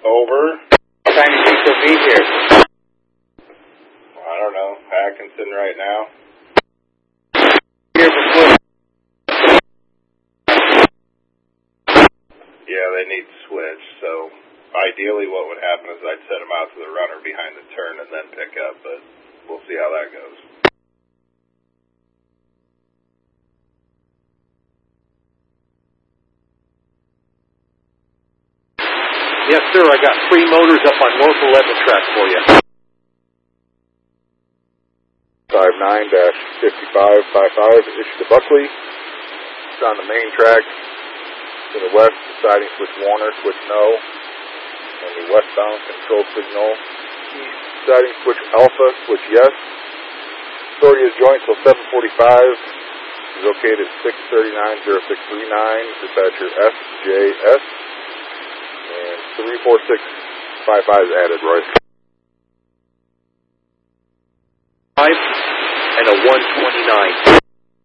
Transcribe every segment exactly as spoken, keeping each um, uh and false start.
Over. What time do you think they'll be here? I don't know. Atkinson right now. Here before. Yeah, they need to switch. So ideally what would happen is I'd set them out to the runner behind the turn and then pick up, but we'll see how that goes. Yes, sir. I got three motors up on North eleventh track for you. five nine dash fifty-five fifty-five, issue to Buckley. It's on the main track. To the west, deciding switch Warner, switch no. On the westbound control signal. East, deciding switch Alpha, switch yes. Authority is joint till seven forty-five. Is located at six thirty-nine oh six three nine. Dispatcher S J S. And three four six five five is added, Roy. Five and a one twenty-nine.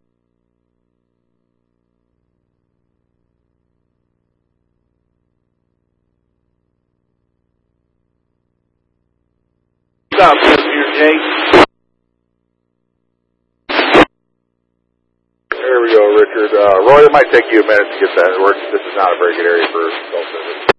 Stop, Mister J. There we go, Richard. Uh, Roy, it might take you a minute to get that. This is not a very good area for cell service.